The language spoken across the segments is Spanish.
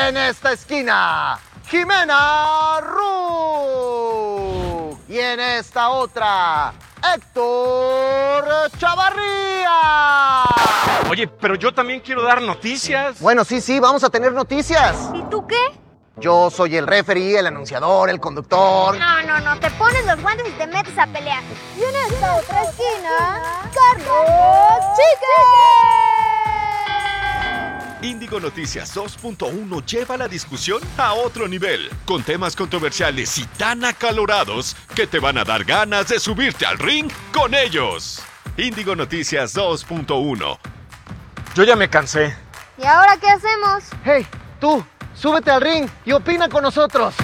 En esta esquina, Jimena Ru. Y en esta otra, Héctor Chavarría. Oye, pero yo también quiero dar noticias. Bueno, sí, vamos a tener noticias. ¿Y tú qué? Yo soy el referee, el anunciador, el conductor. No, te pones los guantes y te metes a pelear. Y en esta otra esquina, Carlos Chicken. Índigo Noticias 2.1 lleva la discusión a otro nivel, con temas controversiales y tan acalorados que te van a dar ganas de subirte al ring con ellos. Índigo Noticias 2.1. Yo ya me cansé. ¿Y ahora qué hacemos? Hey, tú, súbete al ring y opina con nosotros.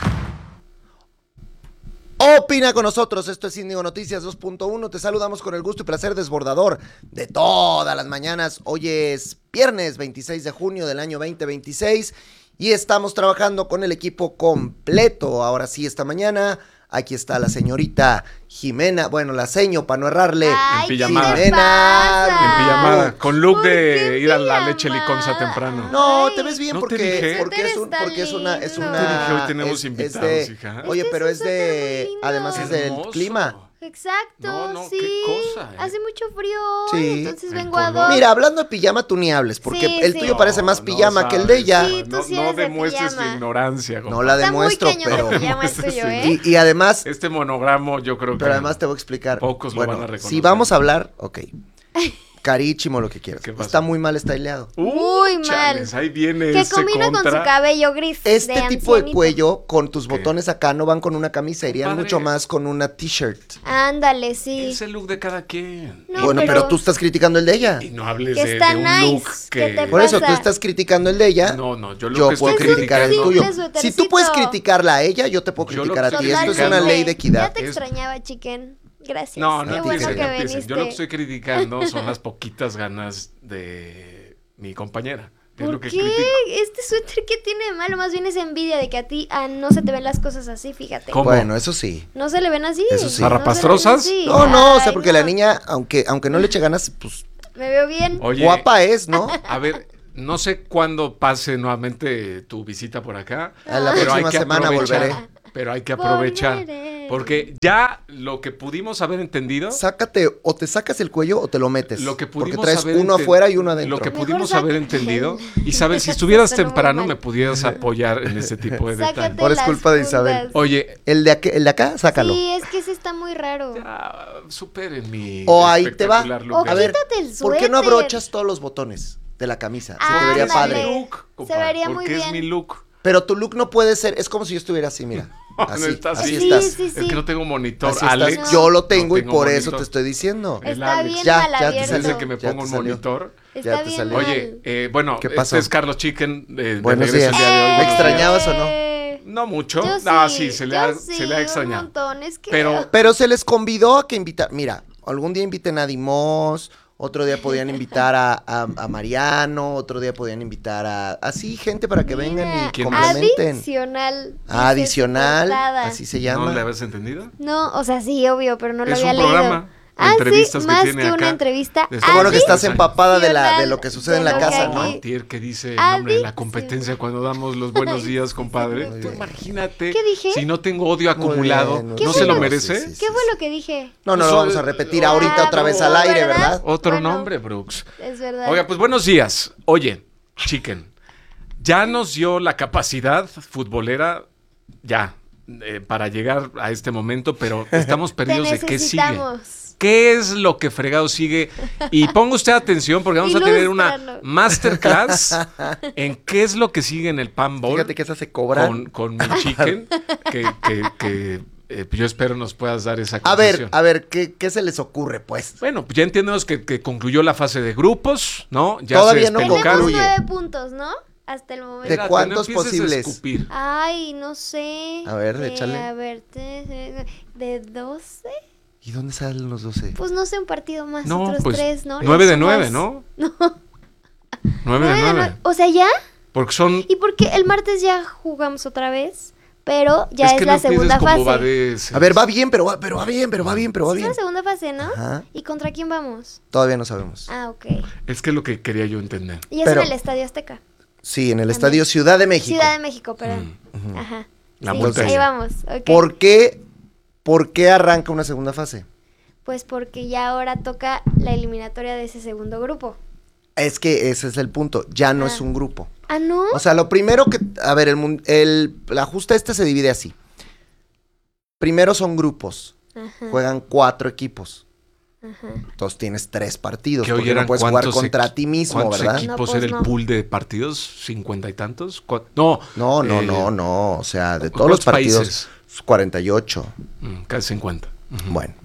Opina con nosotros, esto es Índigo Noticias 2.1, te saludamos con el gusto y placer desbordador de todas las mañanas. Hoy es viernes 26 de junio del año 2026 y estamos trabajando con el equipo completo. Ahora sí, esta mañana, aquí está la señorita Jimena, bueno, la seño para no errarle. Ay, En pijamada. ¿qué te pasa? En pijamada, con look ¿Por qué de en ir a la leche pijamada? liconza temprano. No, Ay, te ves bien ¿no te porque dije? porque es una Te es dije, una hoy tenemos invitados, de, hija. Oye, Es que pero es es un de suéter muy lindo. además es del Hermoso. clima. Exacto, No, sí. qué cosa, ¿eh? Hace mucho frío Sí. hoy, entonces El vengo a color. dos. Mira, hablando de pijama, tú ni hables, porque Sí, el sí. tuyo parece más No, pijama no que el de sabes. ella. Sí, tú sí no eres de demuestres tu pijama. ignorancia. No compadre. la Está demuestro, muy cañón pero de pijama el tuyo, ¿eh? y además, Este monogramo yo creo que... pero además te voy a explicar. Pocos lo bueno, van a reconocer. si vamos a hablar, ok, carichimo lo que quieras. ¿Qué pasó? Está muy mal estileado. Muy mal. Chales, ahí viene Que ese combina con contra. su cabello gris. Este de tipo de ancianito. cuello con tus ¿Qué? botones acá no van con una camisa, irían Padre. mucho más con una t-shirt. Ándale, sí. Es el look de cada quien. No, Bueno, pero tú estás criticando el de ella. Y no hables Que de está un nice, look que que... te Por eso tú pasa? estás criticando el de ella. No, yo lo Yo que puedo estoy criticar el criticando... tuyo. simple Si tú puedes suétercito. criticarla a ella, yo te puedo Yo lo criticar a que ti. estoy Esto es una criticando- ley de equidad. Ya te Es- extrañaba, chicken. Gracias. No, Qué no bueno empiecen, que no empiecen. viniste. Yo lo que estoy criticando son las poquitas ganas de mi compañera. Es ¿Por lo que qué? critico. Este suéter, ¿qué tiene de malo? Más bien es envidia de que a ti no se te ven las cosas así, fíjate. ¿Cómo? Bueno, eso sí. No se le ven así. Eso sí. No se le ven ¿Zarrapastrosas? así. No, o sea, Ay, porque la niña, aunque no le eche ganas, pues Me veo bien. Oye, guapa es, ¿no? a ver, no sé cuándo pase nuevamente tu visita por acá. A la pero próxima hay que semana aprovechar, volveré. Pero hay que aprovechar. Volveré. Porque ya lo que pudimos haber entendido... Sácate, o te sacas el cuello o te lo metes. Lo que porque pudimos traes haber uno afuera y uno adentro. Lo que Mejor pudimos sácate. haber entendido. Isabel, si estuvieras Sonó muy temprano mal. me pudieras apoyar en ese tipo de Sácate detalles. Ahora es las culpa de Isabel. fundas. Oye, El de acá, sácalo. Sí, es que ese está muy raro. ya, superen mi O ahí te va. espectacular look O de- A ver, quítate el ¿por qué no suéter. abrochas todos los botones de la camisa? Se te Ándale. vería Es padre. mi look, Se compadre, vería muy porque es bien. mi look. Pero tu look no puede ser, es como si yo estuviera así, mira. No, Así, no está así así. estás. Sí, sí, Es que no tengo monitor, Así estás. Alex. Yo lo tengo No y tengo por eso monitor. te estoy diciendo. El Está Alex. bien Ya, mal ya te abierto. Dice salió. que me Ya pongo te un salió. monitor. Ya Está te bien salió. mal. Oye, bueno, ¿Qué pasó? este es Carlos Chicken. De Buenos regreso días. el día de hoy. ¿Me extrañabas o no? No mucho. Yo Ah, sí, sí, se le yo ha sí, un extrañado. montón, es que... Pero se les convidó a que invitar. Mira, algún día inviten a Dimos, otro día podían invitar a Mariano, otro día podían invitar a así gente para que vengan y ¿Quién más? complementen. Adicional. Adicional, dice su portada. así se ¿No llama. le habías entendido? No, o sea, sí, obvio, pero no lo Es había un leído. programa de Ah, sí, entrevistas que más tiene que acá. una entrevista. Está Bueno que estás Adicional. empapada de lo que sucede en la De lo que casa, hay. ¿no? Antier que dice el nombre de la Adicional. competencia cuando damos los buenos días, compadre. Muy Tú bien. imagínate. ¿Qué dije? Si no tengo odio Muy acumulado, bien, muy ¿Qué ¿no fue se lo lo- merece? sí, sí, ¿Qué sí, fue sí. lo que dije? No, lo vamos a repetir ahorita otra vez no, al aire, ¿verdad? ¿verdad? Otro Bueno. nombre, Brooks. Es verdad. Oiga, pues buenos días. Oye, Chicken, ya nos dio la capacidad futbolera, ya, para llegar a este momento, pero estamos Te perdidos de qué sigue. necesitamos. ¿Qué es lo que fregado sigue? Y ponga usted atención porque vamos a tener una Ilústranos. masterclass en qué es lo que sigue en el Pan Bowl Fíjate que esa se cobra. con mi Chicken, que yo espero nos puedas dar esa A concesión. ver, ¿qué se les ocurre, pues? Bueno, pues ya entendemos que concluyó la fase de grupos, ¿no? Ya Todavía se no despelucaron. Tenemos concluye. 9 puntos, ¿no? Hasta el momento. ¿De Espérate, cuántos no empieces a posibles? escupir. Ay, no sé. A ver, échale. A ver, ¿de 12? ¿Y dónde salen los 12? Pues no sé, un partido más, No, otros pues 3, ¿no? 9 de Le 9, sumas- ¿no? No. 9 de 9. O sea, ¿ya? Porque son... ¿Y por qué el martes ya jugamos otra vez? Pero ya es, que la no empieces segunda como fase. Vadés. A ver, va bien, pero va bien. Es la bien. segunda fase, ¿no? Ajá. ¿Y contra quién vamos? Todavía no sabemos. Ah, ok. Es que es lo que quería yo entender. Y es Pero- en el Estadio Azteca. Sí, en el Estadio Ciudad de México. Ciudad de México, perdón. Ajá. La Sí, vuelta ahí esa. vamos. Ok. ¿Por qué arranca una segunda fase? Pues porque ya ahora toca la eliminatoria de ese segundo grupo. Es que ese es el punto, ya no Ah. es un grupo. Ah, ¿no? O sea, lo primero que, a ver, la justa esta se divide así. Primero son grupos, Ajá, juegan 4 equipos. ajá. Entonces tienes 3 partidos, Que hoy porque no eran puedes jugar cuántos contra ti mismo, ¿Cuántos ¿verdad? equipos No, pues era el no. pool de partidos? ¿50 y tantos? No. No, o sea, de todos los ¿cuántos partidos, países? 48. Casi 50. Ujú. Bueno.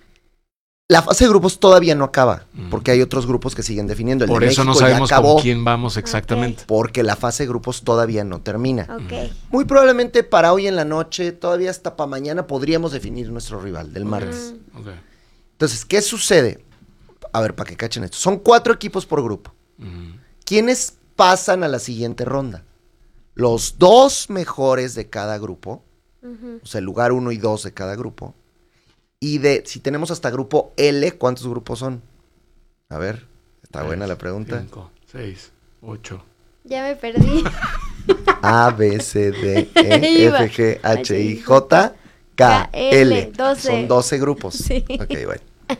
La fase de grupos todavía no acaba, Ujú. porque hay otros grupos que siguen definiendo. El Por de eso no México ya sabemos acabó, con quién vamos exactamente. porque la fase de grupos todavía no termina. Ok. Muy probablemente para hoy en la noche, todavía hasta para mañana, podríamos definir nuestro rival del martes. Ok. Entonces, ¿qué sucede? A ver, para que cachen esto. Son 4 equipos por grupo. Ujú. ¿Quiénes pasan a la siguiente ronda? Los 2 mejores de cada grupo, Ujú. o sea, el lugar 1 y 2 de cada grupo. Y si tenemos hasta grupo L, ¿cuántos grupos son? A ver, está buena la pregunta. 5, 6, 8. Ya me perdí. A, B, C, D, E, Iba. F, G, H, I, J, K, L. 12. Son 12 grupos. Sí. Ok, bueno.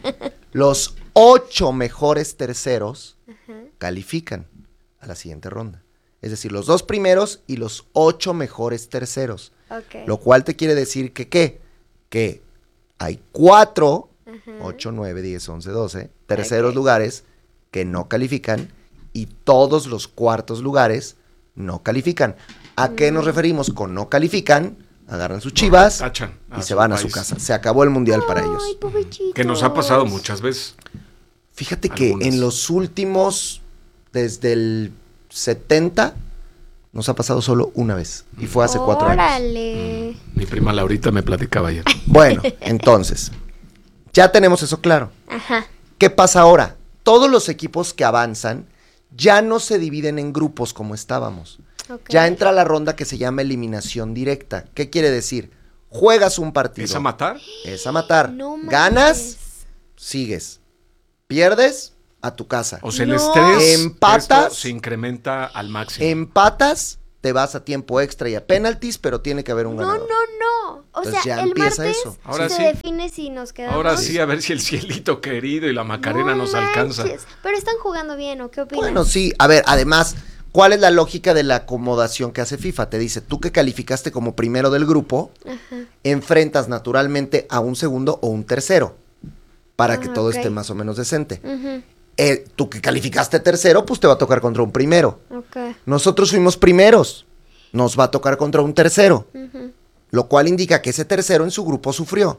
Los 8 mejores terceros califican a la siguiente ronda. Es decir, los 2 primeros y los 8 mejores terceros. Ok. Lo cual te quiere decir que, ¿qué? Que hay 4, Ajá. 8, 9, 10, 11, 12 terceros Ok. lugares que no califican y todos los cuartos lugares no califican. ¿A qué nos referimos con no califican? Agarran sus chivas Tachan y se van a su país. casa. Se acabó el mundial para ellos. Ay, pobrecitos. Que nos ha pasado muchas veces. Fíjate que Algunas. en los últimos, desde el 70, nos ha pasado solo una vez. Y fue hace 4 años. Órale. Mi prima Laurita me platicaba ayer. Bueno, entonces, ya tenemos eso claro. Ajá. ¿Qué pasa ahora? Todos los equipos que avanzan ya no se dividen en grupos como estábamos. Ok. Ya entra la ronda que se llama eliminación directa. ¿Qué quiere decir? Juegas un partido. ¿Es a matar? Es a matar. No manches. Ganas, sigues. Pierdes, a tu casa. O sea, el No. estrés Empatas. esto se incrementa al máximo. Empatas, te vas a tiempo extra y a penaltis, pero tiene que haber un No, ganador. no. O Entonces sea, ya el empieza martes eso. Ahora se sí. define si nos quedamos. Ahora sí, a ver si el cielito querido y la Macarena No nos alcanza. manches. Pero están jugando bien, ¿o qué opinas? Bueno, sí. A ver, además, ¿cuál es la lógica de la acomodación que hace FIFA? Te dice, tú que calificaste como primero del grupo, Ajá. enfrentas naturalmente a un segundo o un tercero, para que todo ok. esté más o menos decente. Ujú. Tú que calificaste tercero, pues te va a tocar contra un primero. Ok. Nosotros fuimos primeros, nos va a tocar contra un tercero, Ujú. lo cual indica que ese tercero en su grupo sufrió.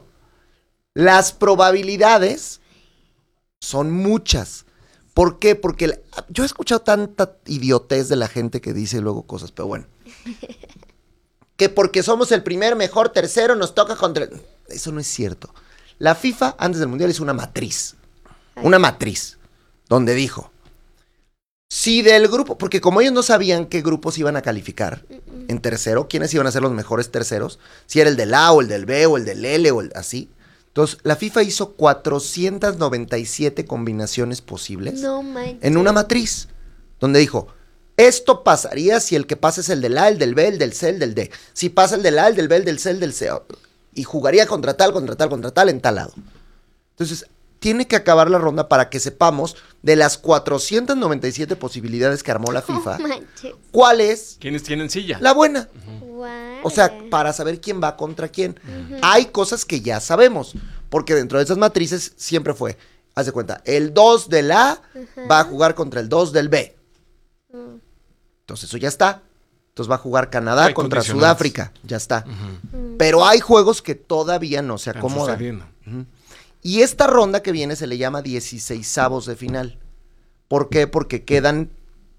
Las probabilidades son muchas. ¿Por qué? Porque yo he escuchado tanta idiotez de la gente que dice luego cosas, pero bueno. Que porque somos el primer mejor tercero nos toca contra... Eso no es cierto. La FIFA, antes del Mundial, hizo una matriz. Una matriz. Donde dijo, si del grupo... Porque como ellos no sabían qué grupos iban a calificar en tercero, quiénes iban a ser los mejores terceros, si era el del A o el del B o el del L o el así. Entonces, la FIFA hizo 497 combinaciones posibles No manches. en una matriz, donde dijo, esto pasaría si el que pasa es el del A, el del B, el del C, el del D. Si pasa el del A, el del B, el del C, el del C. Y jugaría contra tal, en tal lado. Entonces, tiene que acabar la ronda para que sepamos de las 497 posibilidades que armó la FIFA, No manches. cuál es ¿Quiénes tienen silla? la buena. Guau. O sea, para saber quién va contra quién. Hay cosas que ya sabemos, porque dentro de esas matrices siempre fue, haz de cuenta, el 2 del A va a jugar contra el 2 del B. Entonces eso ya está. Entonces va a jugar Canadá Hay contra condicionantes. Sudáfrica, ya está. Pero hay juegos que todavía no se Están acomodan. sucediendo. Y esta ronda que viene se le llama 16avos de final. ¿Por qué? Porque quedan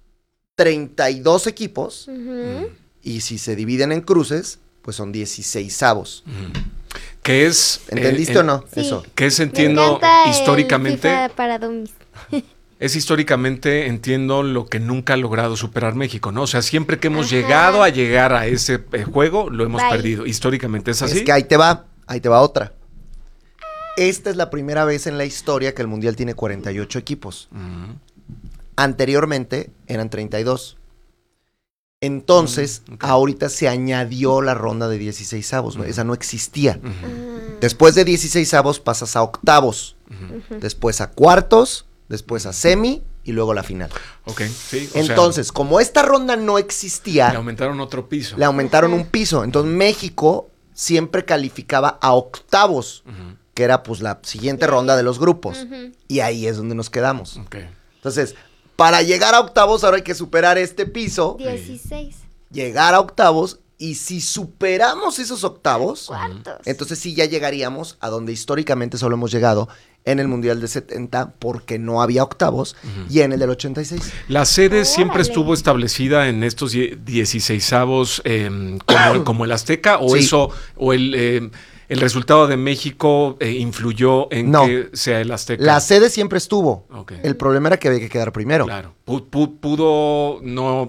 32 equipos Ujú. y si se dividen en cruces, pues son 16avos. ¿Qué es? ¿Entendiste o no? Sí. Eso. Que es, Me entiendo, encanta el históricamente, FIFA para dummies. es históricamente, entiendo, lo que nunca ha logrado superar México, ¿no? O sea, siempre que hemos Ajá. llegado a llegar a ese juego, lo hemos Bye. perdido. Históricamente es así. Es que ahí te va otra. Esta es la primera vez en la historia que el Mundial tiene 48 equipos. Ujú. Anteriormente eran 32. Entonces, Ok. ahorita se añadió la ronda de 16avos, ¿no? Esa no existía. Ujú, Después de 16avos pasas a octavos, ujú. después a cuartos, después a semi y luego la final. Ok, sí. O sea, Entonces, como esta ronda no le existía, aumentaron otro piso. le aumentaron Ajá. un piso. Entonces, México siempre calificaba a octavos, Ujú, que era pues la siguiente Ya, ronda ya. de los grupos. Ujú. Y ahí es donde nos quedamos. ok. Entonces, para llegar a octavos ahora hay que superar este piso, 16 llegar a octavos, y si superamos esos octavos, cuartos. entonces sí ya llegaríamos a donde históricamente solo hemos llegado en el Mundial de 70, porque no había octavos, y en el del 86. La sede siempre Órale. estuvo establecida en estos 16avos como el Azteca, o Sí. eso, o el resultado de México influyó en No. que sea el Azteca. La sede siempre estuvo. Ok. El problema era que había que quedar primero. Claro. Pudo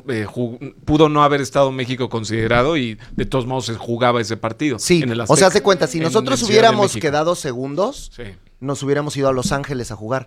no haber estado México considerado y de todos modos se jugaba ese partido. Sí, en el o sea, Azteca. haz de cuenta, si En nosotros Ciudad de hubiéramos México. quedado segundos, Sí. nos hubiéramos ido a Los Ángeles a jugar.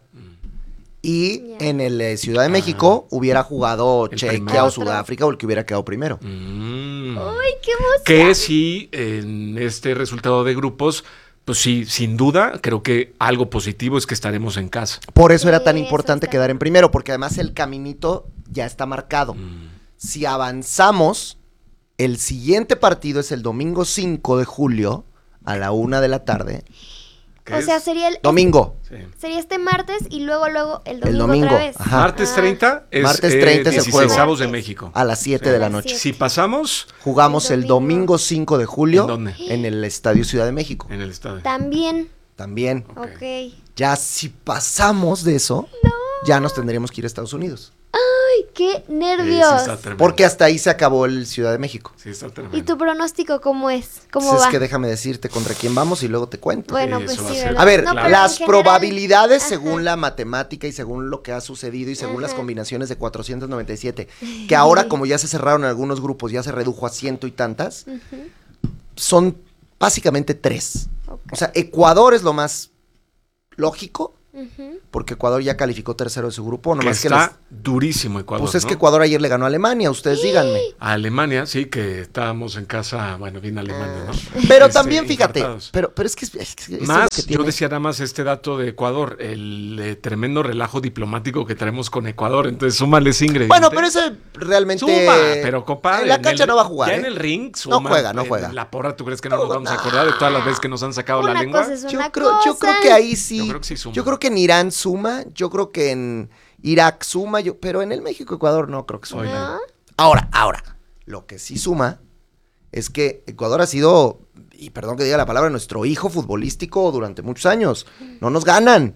Y Ya. en el Ciudad de México hubiera jugado El Chequia primero. o Sudáfrica o el que hubiera quedado primero. ¡Ay, qué emoción! Que sí, en este resultado de grupos, pues sí, sin duda, creo que algo positivo es que estaremos en casa. Por eso era tan Sí, eso importante está. quedar en primero, porque además el caminito ya está marcado. Si avanzamos, el siguiente partido es el domingo 5 de julio a la 1 de la tarde. ¿Qué O sea, es? sería Domingo. Sí. sería este martes y luego el domingo, El domingo, otra vez. ajá. Martes 30 es, Martes 30 es el juego. 16avos de México. A las 7 Sí. de la A las noche. 7. Si pasamos, Jugamos El el domingo. domingo 5 de julio. ¿En dónde? En el Estadio Ciudad de México. en el estadio. También. También. Ok. Ok. Ya si pasamos de eso, ya nos tendríamos que ir a Estados Unidos. ¡Ay, qué Sí, nervios! sí está tremendo. Porque hasta ahí se acabó el Ciudad de México. Sí, está tremendo. ¿Y tu pronóstico cómo es? ¿Cómo Entonces va? es que déjame decirte contra quién vamos y luego te cuento. Bueno, Sí, pues eso va sí, a ser. ¿verdad? A ver, No, pero las en general- probabilidades Ajá. según la matemática y según lo que ha sucedido y según las Ajá. combinaciones de 497, que ahora como ya se cerraron algunos grupos, ya se redujo a 100 y tantas, Ujú. son básicamente 3. Ok. O sea, Ecuador es lo más lógico, Ujú. porque Ecuador ya calificó tercero de su grupo, Que nomás que está durísimo Ecuador, pues es ¿no? que Ecuador ayer le ganó a Alemania, ustedes díganme. A Alemania, sí, que estábamos en casa, bueno, bien Alemania, ¿no? Pero Este, también, fíjate, importados. pero es que, es que esto Más, es lo que yo tiene. decía nada más este dato de Ecuador, el tremendo relajo diplomático que traemos con Ecuador, entonces súmale ese ingrediente. Bueno, pero ese realmente... Suma, pero compadre. En la cancha no va a jugar, Ya ¿eh? en el ring No suma. juega, no En juega. La porra, ¿tú crees que no nos vamos a acordar de todas las veces que nos han sacado la Una lengua? cosa es una Yo creo que ahí sí. Yo creo que sí suma. Yo creo que en Irán suma, yo creo que en Irak suma, pero en el México-Ecuador no creo que suma. Oye. ¿No? Ahora, lo que sí suma es que Ecuador ha sido, y perdón que diga la palabra, nuestro hijo futbolístico durante muchos años. No nos ganan.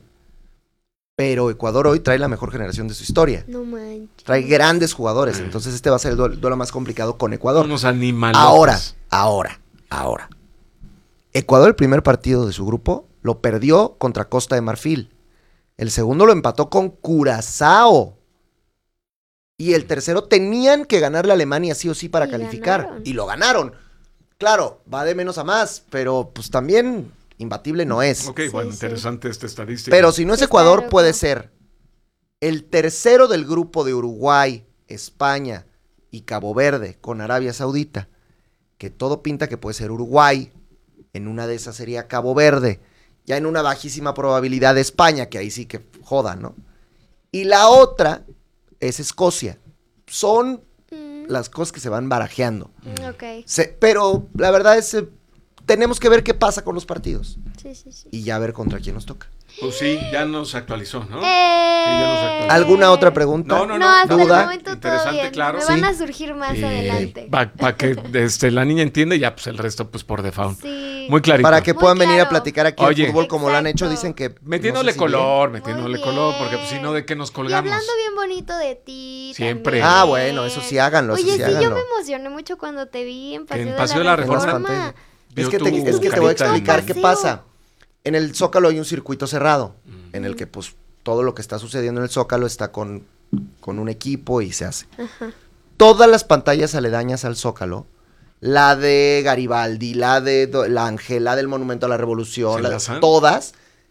Pero Ecuador hoy trae la mejor generación de su historia. No manches. Trae grandes jugadores, entonces este va a ser el duelo más complicado con Ecuador. Unos animales. Ahora. Ecuador el primer partido de su grupo lo perdió contra Costa de Marfil. El segundo lo empató con Curazao. Y el tercero tenían que ganarle a Alemania sí o sí para Y calificar. ganaron. Y lo ganaron. Claro, va de menos a más, pero pues también imbatible no es. Ok, Sí, bueno, sí. interesante esta estadística. Pero si no es Sí, Ecuador, claro, puede claro. ser el tercero del grupo de Uruguay, España y Cabo Verde con Arabia Saudita, que todo pinta que puede ser Uruguay, en una de esas sería Cabo Verde, ya en una bajísima probabilidad de España, que ahí sí que joda, ¿no? Y la otra es Escocia. Son las cosas que se van barajeando. Ok. Pero la verdad es, tenemos que ver qué pasa con los partidos Sí, sí, sí. y ya ver contra quién nos toca. Pues sí, ya nos actualizó, ¿no? ya nos actualizó. ¿Alguna otra pregunta? No, No, hasta ¿Duda? el momento todo Interesante, bien. claro. Me Sí. van a surgir más adelante. Para que la niña entienda y ya pues el resto pues por default. Sí. Muy clarito. Para que Muy puedan venir a claro. platicar aquí Oye. el fútbol como lo han hecho, Exacto. dicen que... Metiéndole no sé si bien. color, Muy metiéndole color, porque pues si bien. no, ¿de qué nos Y colgamos? hablando bien bonito de ti. Siempre. también. Ah, bueno, eso sí háganlo, eso Oye, sí sí, háganlo. yo me emocioné mucho cuando te vi en Paseo, En Paseo de la Reforma. Es Vio que, tu es que te voy a carita explicar y- qué Paseo. pasa. En el Zócalo hay un circuito cerrado, en el que pues todo lo que está sucediendo en el Zócalo está con un equipo y se hace. Todas las pantallas aledañas al Zócalo, la de Garibaldi, la de la Ángel, la del Monumento a la Revolución, ¿Se la de- enlazan? todas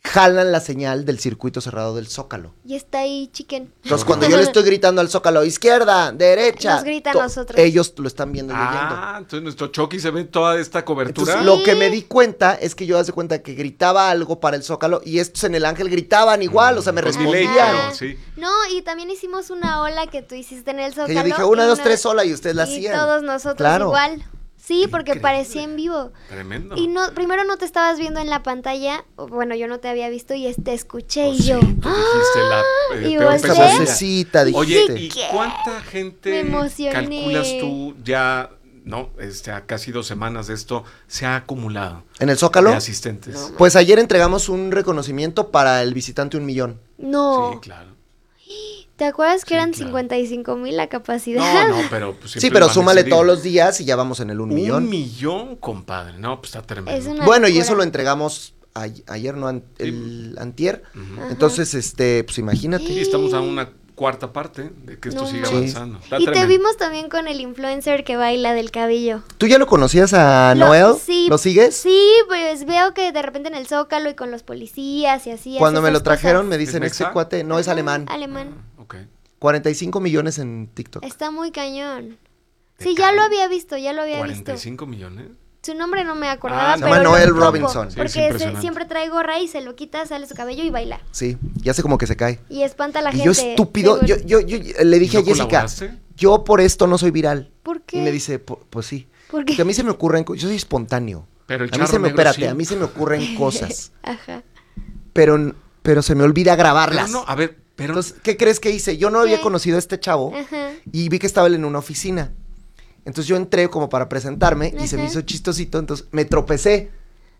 jalan la señal del circuito cerrado del Zócalo. Y está ahí Chicken. Entonces, cuando yo le estoy gritando al Zócalo, izquierda, derecha, Nos grita a nosotros. ellos lo están viendo y leyendo. Entonces nuestro Chucky se ve toda esta cobertura. Entonces, lo que me di cuenta es que yo hace cuenta que gritaba algo para el Zócalo y estos en el Ángel gritaban igual, o sea, me Con delay, respondían. claro, sí. No, y también hicimos una ola que tú hiciste en el Zócalo. Que yo dije, 1, y 2, 3 sola y ustedes la Y hacían. todos nosotros Claro. igual. Sí, porque Increíble. parecía en vivo. Tremendo. Y no, primero no te estabas viendo en la pantalla, bueno, yo no te había visto y te escuché Oh, y yo. sí, tú dijiste la Y peor volteé. Esa pesadilla. vocecita, Oye, dijiste. ¿y ¿Qué? cuánta Me gente emocioné. calculas tú ya, a casi 2 semanas de esto, se ha acumulado ¿En el Zócalo? de asistentes? Pues ayer entregamos un reconocimiento para el visitante 1 millón. No. Sí, claro. ¿Te acuerdas que Sí, eran claro. 55,000 la capacidad? No, pero pues Sí, siempre pero van a súmale decidir. todos los días y ya vamos en el 1 millón. 1 millón, compadre. No, pues está tremendo. Es una Bueno, y locura. eso lo entregamos ayer, no, el antier. Ujú. Entonces, pues imagínate. Sí, estamos a una cuarta parte de que esto No siga manches. avanzando. Está Y te tremendo. vimos también con el influencer que baila del cabello. ¿Tú ya lo conocías a Noel? Sí. ¿Lo sigues? Sí, pues veo que de repente en el Zócalo y con los policías y así. Cuando hace me lo esas trajeron cosas. me dicen, ¿Es este mexa? cuate no es Ajá, alemán. Alemán. Ok. 45 millones en TikTok. Está muy cañón. ¿Te Sí, ya cae? lo había visto, ya lo había visto. 45 millones. Su nombre no me acordaba, Ah, se pero llama lo Noel topo, Robinson. Sí, es Porque impresionante. siempre trae gorra y se lo quita, sale su cabello y baila. Sí, ya sé como que se cae. Y espanta a la Y gente. yo estúpido, seguro. yo le dije a ¿No Jessica, colaboraste? yo por esto no soy viral. ¿Por qué? Y me dice, pues sí. ¿Por qué? Porque a mí se me ocurren, yo soy espontáneo. Pero el A mí charro se me, negro espérate, sí. a mí se me ocurren cosas, Ajá. pero se me olvida Pero grabarlas. no, a ver, pero Entonces, ¿qué crees que hice? Yo no había ¿Qué? conocido a este chavo Ajá. y vi que estaba él en una oficina. Entonces yo entré como para presentarme y se me Ajá. hizo chistosito, entonces me tropecé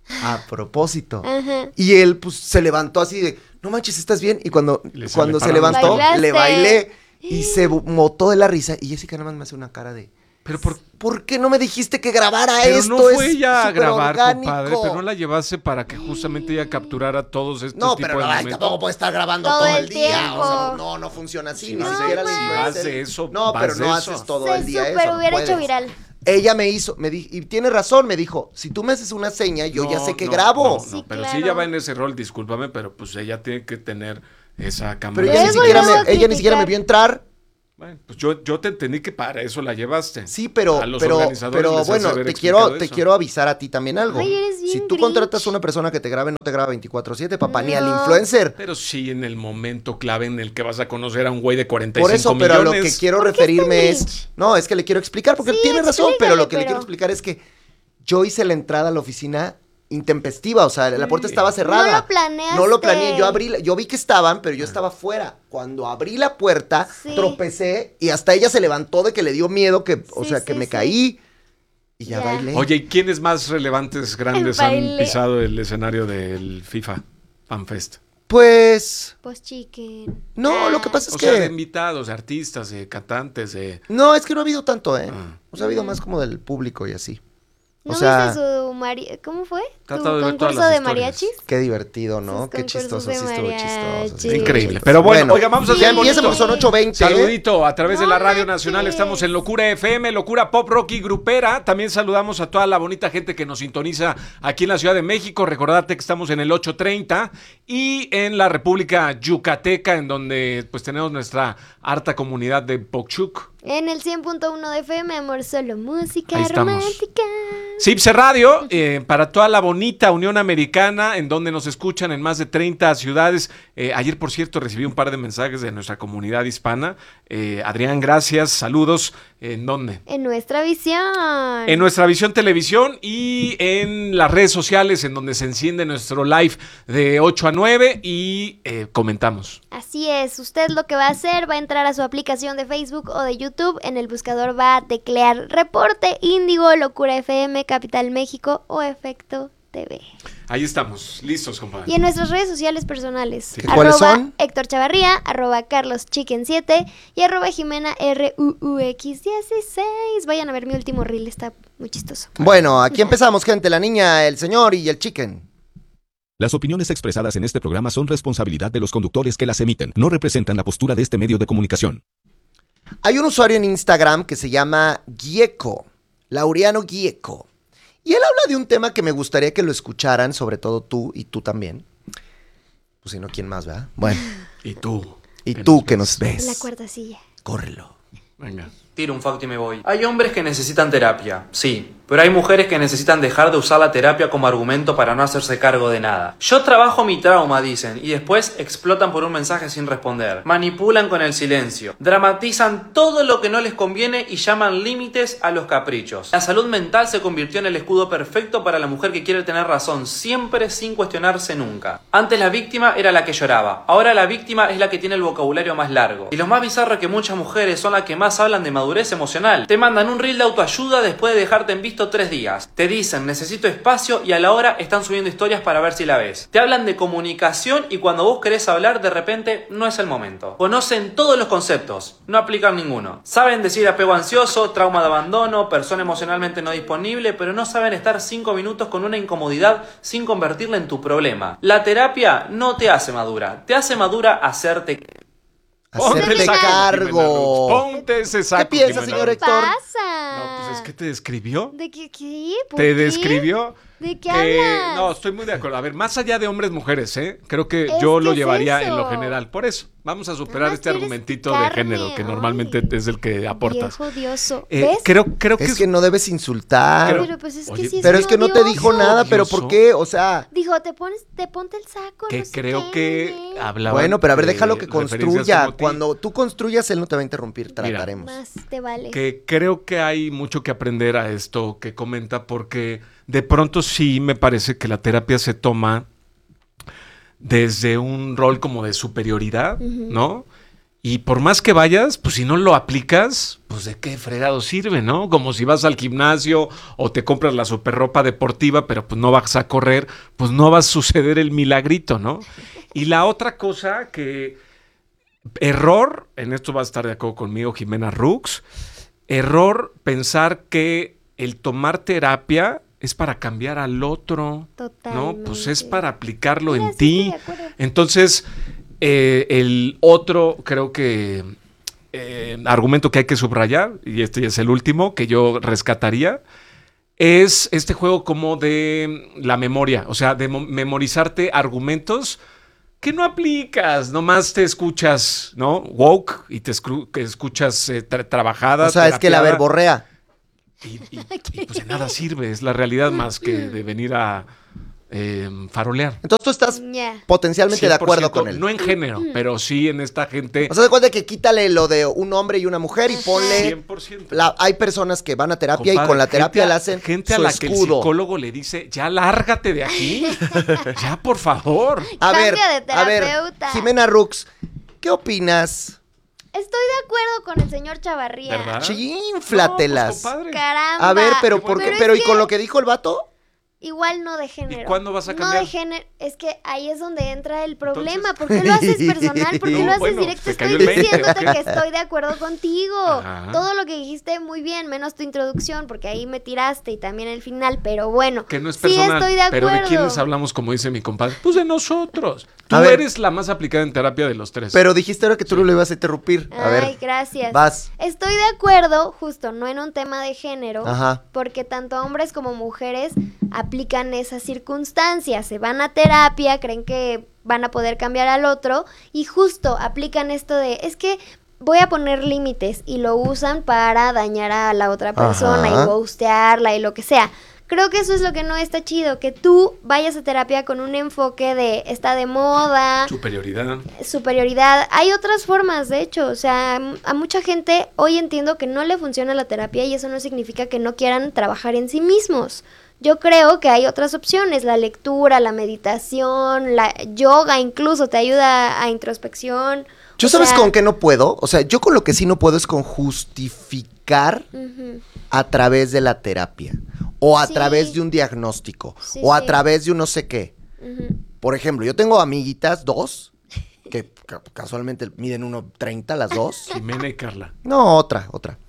a propósito. Ajá. Y él pues se levantó así de, no manches, ¿estás bien? Y cuando Le sale se parado. levantó, Bailaste. le bailé y se motó de la risa. Y Jessica nada más me hace una cara de, pero ¿por qué no me dijiste que grabara pero esto? no fue Es ella a súper grabar, orgánico". compadre, pero no la llevaste para que justamente ella capturara todos estos No, tipos pero de ay, momentos. tampoco puede estar grabando Todo todo el el día. O sea, tiempo. no funciona así. Si Ni vas siquiera de- la si influencer. vas de eso, No, vas pero de no eso. haces todo Se el día súper eso. no hubiera hecho puedes. viral. Ella me hizo, y tiene razón, me dijo, si tú me haces una seña, yo ya No, sé que no, grabo. No, Sí, pero claro. si ella va en ese rol, discúlpame, pero pues ella tiene que tener esa cámara. Pero Pero ella ni, eso siquiera luego ella ni siquiera me criticar. vio entrar. Bueno, pues yo te entendí que para eso la llevaste. Sí, pero A los organizadores les has bueno, de haber te explicado quiero eso. avisar a ti también algo. Ay, eres bien Si tú Grinch. contratas a una persona que te grabe, no te graba 24/7, papá, ni al No. influencer. Pero sí en el momento clave en el que vas a conocer a un güey de 45 Por eso, pero a lo millones. que quiero ¿Por qué es tan referirme es, Grinch? no, es que le quiero explicar porque Sí, tiene razón, pero explícale, lo que le pero- quiero explicar es que yo hice la entrada a la oficina intempestiva, o sea, la puerta estaba cerrada. No lo planeaste. No lo planeé, yo vi que estaban, pero yo estaba fuera. Cuando abrí la puerta, Sí. tropecé y hasta ella se levantó de que le dio miedo que, o Sí, sea, que sí, me sí. caí y ya Ya. bailé. Oye, ¿y quiénes más relevantes, grandes han baile. pisado el escenario del FIFA Fan Fest? Pues Pues chicken. no, lo que pasa es O sea, de que invitados, de artistas, de cantantes, de... no, es que no ha habido tanto, Ah. O sea, ha habido más como del público y así. ¿No O sea, viste su ¿Cómo fue? Tratado de ¿Su ver todas concurso las de historias. mariachis? qué divertido, ¿no? Sus Qué concursos chistoso, de sí estuvo mariachi. chistoso. sí Sí. Increíble. Pero bueno, oiga, vamos a ya hacer un empieza bonito por son 8:20. saludito a través de la No Radio manches. Nacional. Estamos en Locura FM, Locura Pop, Rock y Grupera. También saludamos a toda la bonita gente que nos sintoniza aquí en la Ciudad de México. Recordate que estamos en el 830 y en la República Yucateca, en donde pues tenemos nuestra harta comunidad de Pokchuk. En el 100.1 de FM, amor, solo música Ahí estamos. romántica. Cipse Radio, para toda la bonita Unión Americana, en donde nos escuchan en más de 30 ciudades. Ayer, por cierto, recibí un par de mensajes de nuestra comunidad hispana. Adrián, gracias, saludos. ¿En dónde? En nuestra visión. En nuestra Visión Televisión y en las redes sociales, en donde se enciende nuestro live de 8 a 9 y comentamos. Así es, usted lo que va a hacer, va a entrar a su aplicación de Facebook o de YouTube, en el buscador va a teclear Reporte Índigo, Locura FM, Capital México o Efecto TV. Ahí estamos, listos, compadre. Y en nuestras redes sociales personales, Sí. ¿Cuáles son? Héctor Chavarría, @CarlosChicken7 y @Jimena RUUX16. Vayan a ver mi último reel, está muy chistoso. Bueno, aquí empezamos, gente, la niña, el señor y el chicken. Las opiniones expresadas en este programa son responsabilidad de los conductores que las emiten. No representan la postura de este medio de comunicación. Hay un usuario en Instagram que se llama Gieco, Laureano Gieco. Y él habla de un tema que me gustaría que lo escucharan, sobre todo tú y tú también. Pues si no, ¿quién más, verdad? Bueno. Y tú. Y tú que nos ves. En la cuarta silla. Córrelo. Venga. Tiro un facto y me voy. Hay hombres que necesitan terapia, sí, pero hay mujeres que necesitan dejar de usar la terapia como argumento para no hacerse cargo de nada. Yo trabajo mi trauma, dicen, y después explotan por un mensaje sin responder. Manipulan con el silencio, dramatizan todo lo que no les conviene y llaman límites a los caprichos. La salud mental se convirtió en el escudo perfecto para la mujer que quiere tener razón siempre sin cuestionarse nunca. Antes la víctima era la que lloraba, ahora la víctima es la que tiene el vocabulario más largo. Y lo más bizarro es que muchas mujeres son las que más hablan de madurez emocional. Te mandan un reel de autoayuda después de dejarte en visto 3 días. Te dicen necesito espacio y a la hora están subiendo historias para ver si la ves. Te hablan de comunicación y cuando vos querés hablar de repente no es el momento. Conocen todos los conceptos, no aplican ninguno. Saben decir apego ansioso, trauma de abandono, persona emocionalmente no disponible, pero no saben estar 5 minutos con una incomodidad sin convertirla en tu problema. La terapia no te hace madura, te hace madura hacerte Hacerte cargo. Ponte ese saco. ¿Qué piensa, Jimena señor Rux. Héctor? pasa? No, pues es que te describió. ¿De qué? ¿Por ¿Te qué? describió? ¿De qué hablas? No, estoy muy de acuerdo. A ver, más allá de hombres, mujeres, creo que Es yo que lo es llevaría eso. en lo general. Por eso, vamos a superar Nada más este quieres argumentito de carne, género que ay. normalmente es el que aportas. Viejo odioso. ¿Ves? Creo que Es que no debes insultar. Creo- Pero pues es que Oye, sí es Pero es que no te odioso. dijo nada, pero ¿por qué? O sea, Dijo, ponte el saco, que no sé creo qué, que ¿no? hablaba. bueno, pero a ver, déjalo que construya. Cuando Cuando tú construyas, él no te va a interrumpir, trataremos. Más te vale. que creo que hay mucho que aprender a esto que comenta, porque de pronto sí me parece que la terapia se toma desde un rol como de superioridad, ¿no? Y por más que vayas, pues si no lo aplicas, pues de qué fregado sirve, ¿no? Como si vas al gimnasio o te compras la super ropa deportiva, pero pues no vas a correr, pues no va a suceder el milagrito, ¿no? Y la otra cosa que... Error, en esto va a estar de acuerdo conmigo Jimena Rux, error pensar que el tomar terapia es para cambiar al otro. No, pues es Totalmente. para aplicarlo Mira, en sí ti. estoy de acuerdo. Entonces, el otro, creo que argumento que hay que subrayar, y este ya es el último que yo rescataría, es este juego como de la memoria, o sea, de memorizarte argumentos que no aplicas, nomás te escuchas, ¿no? Woke y que escuchas trabajada. O sea, es que la terapiada, verborrea. y pues de nada sirve, es la realidad más que de venir a farolear. Entonces tú estás Ya. potencialmente de acuerdo 100%, con él. No en género, pero sí en esta gente. O sea, de cuenta que quítale lo de un hombre y una mujer y ponle... 100%. Hay personas que van a terapia Compadre, y con la terapia gente le hacen gente a su la que el escudo. psicólogo le dice, ya lárgate de aquí, ya por favor. A ver, Cambia de a ver, terapeuta. Jimena Rux, ¿qué opinas? Estoy de acuerdo con el señor Chavarría. ¿Verdad? Chínflatelas. No, pues, compadre. Caramba. A ver, pero Qué ¿por bueno. qué? es Pero ¿y que con lo que dijo el vato? Igual no de género. ¿Y cuándo vas a No cambiar? de género. Es que ahí es donde entra el problema. Entonces- ¿Por qué lo haces personal? ¿Por qué No, lo haces bueno, directo? te Estoy cayó el 20, diciéndote ¿o que qué? estoy de acuerdo contigo. Ajá. Todo lo que dijiste muy bien, menos tu introducción, porque ahí me tiraste y también el final, pero bueno. Que no es sí personal, estoy de acuerdo. pero ¿de quiénes hablamos, como dice mi compadre? Pues de nosotros. Tú A ver. eres la más aplicada en terapia de los tres. Pero dijiste ahora que tú lo ibas a interrumpir. A Ay, ver, gracias. vas. Estoy de acuerdo, justo, no en un tema de género, Ajá. porque tanto hombres como mujeres aplican esas circunstancias, se van a terapia, creen que van a poder cambiar al otro y justo aplican esto de, es que voy a poner límites y lo usan para dañar a la otra persona Ajá. y ghostearla y lo que sea. Creo que eso es lo que no está chido, que tú vayas a terapia con un enfoque de está de moda, superioridad. Hay otras formas, de hecho, o sea, a mucha gente hoy entiendo que no le funciona la terapia y eso no significa que no quieran trabajar en sí mismos. Yo creo que hay otras opciones, la lectura, la meditación, la yoga incluso te ayuda a introspección. ¿Yo O sabes sea, con qué no puedo? O sea, yo con lo que sí no puedo es con justificar ujú, a través de la terapia. O a Sí. través de un diagnóstico. Sí, o a sí. través de un no sé qué. ujú. Por ejemplo, yo tengo amiguitas, 2, que casualmente miden 1.30 las 2. Jimena y Carla. No, otra.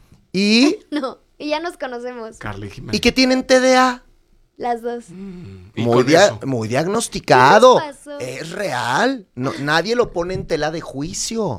Y No, y ya nos conocemos, Carla y Jimena. que tienen TDA. las dos. Y Muy, con eso. muy diagnosticado. ¿Qué les pasó? Es real. No, nadie lo pone en tela de juicio.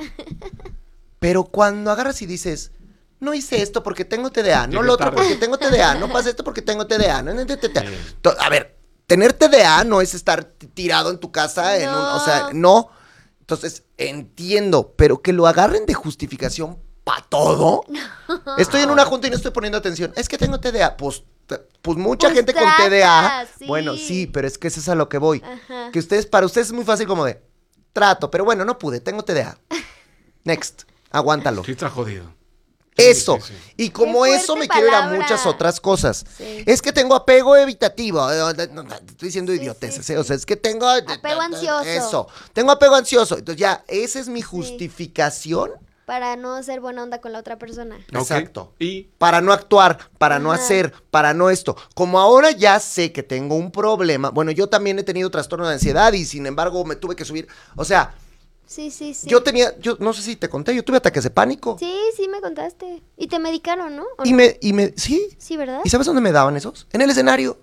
Pero cuando agarras y dices, no hice esto porque tengo TDA, no Llegué lo otro tarde. porque tengo TDA, no pasa esto porque tengo TDA. A ver, tener TDA no es estar tirado en tu casa, No. o sea, no. Entonces, entiendo, pero que lo agarren de justificación para todo. Estoy en una junta y no estoy poniendo atención. Es que tengo TDA. Pues mucha Pues gente con trata, TDA. sí. Bueno, sí, pero es que eso es a lo que voy. Ajá. Que para ustedes es muy fácil como de, trato, pero bueno, no pude, tengo TDA. Next, aguántalo. Sí, está jodido. Eso. Sí, sí. Y como Qué eso me fuerte quiero ir a palabra. muchas otras cosas. Sí. Es que tengo apego evitativo. Estoy diciendo Sí, idioteces, sí, O sea, es que tengo... Apego ansioso. Eso. Tengo apego ansioso. Entonces ya, esa es mi justificación. Para no ser buena onda con la otra persona. Ok. Exacto. Y Para no actuar, para no Ajá. hacer, para no esto. Como ahora ya sé que tengo un problema, bueno, yo también he tenido trastorno de ansiedad y sin embargo me tuve que subir. O sea, Sí. yo no sé si te conté, yo tuve ataques de pánico. Sí, me contaste. Y te medicaron, ¿no? ¿O Y no? sí. Sí, ¿verdad? ¿Y sabes dónde me daban esos? En el escenario.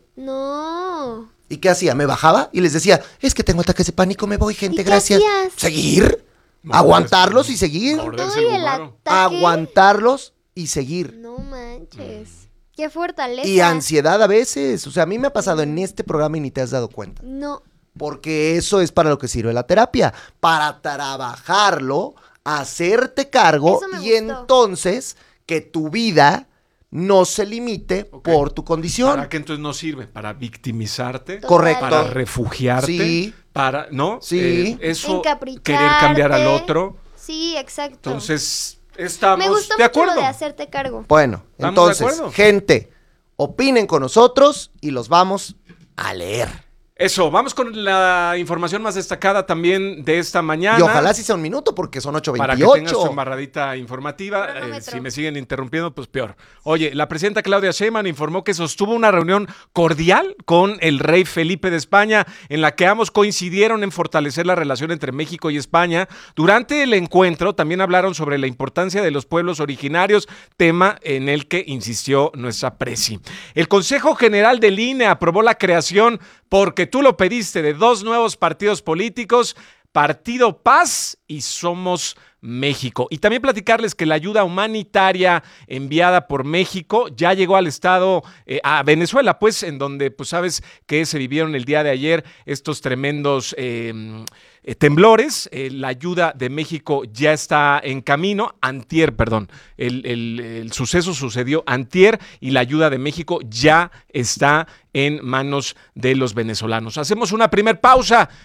No. ¿Y qué hacía? Me bajaba y les decía, es que tengo ataques de pánico, me voy, gente, ¿Y qué gracias. hacías? ¿Seguir? Morderse. Aguantarlos y seguir. Morderse Todo el y el gumaro. ataque. Aguantarlos y seguir. No manches. Qué fortaleza. Y ansiedad a veces. O sea, a mí me ha pasado en este programa y ni te has dado cuenta. No. Porque eso es para lo que sirve la terapia. Para trabajarlo, hacerte cargo Eso me y gustó. entonces que tu vida no se limite Ok. por tu condición. ¿para qué entonces no sirve? Para victimizarte. Correcto. Para refugiarte. Sí. Para, ¿no? Sí. Eso, Encapricharte. querer cambiar al otro. Sí, exacto. Entonces, me estamos gustó de mucho acuerdo. lo de hacerte cargo. Bueno, ¿Estamos de entonces, acuerdo? gente, opinen con nosotros y los vamos a leer. Eso, vamos con la información más destacada también de esta mañana. Y ojalá sí sea un minuto porque son Para que tengas tu 8:28. embarradita informativa. Cronómetro. Si me siguen interrumpiendo, pues peor. Oye, la presidenta Claudia Sheinbaum informó que sostuvo una reunión cordial con el rey Felipe de España, en la que ambos coincidieron en fortalecer la relación entre México y España. Durante el encuentro también hablaron sobre la importancia de los pueblos originarios, tema en el que insistió nuestra presi. El Consejo General del INE aprobó la creación, porque tú lo pediste, de 2 nuevos partidos políticos, Partido Paz y Somos México. Y también platicarles que la ayuda humanitaria enviada por México ya llegó al estado, a Venezuela, pues, en donde, pues, sabes que se vivieron el día de ayer estos tremendos temblores. La ayuda de México ya está en camino. Antier, perdón. El suceso sucedió antier y la ayuda de México ya está en manos de los venezolanos. Hacemos una primer pausa